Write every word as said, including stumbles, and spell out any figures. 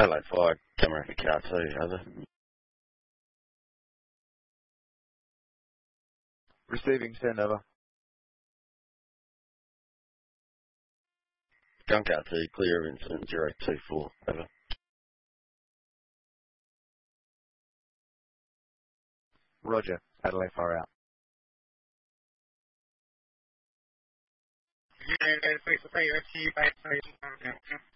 Adelaide five, camera for car two, over. Receiving, send over. Gun car two, clear of incident zero two four, over. Roger, Adelaide far out. zero, go, three, three, rescue, base station,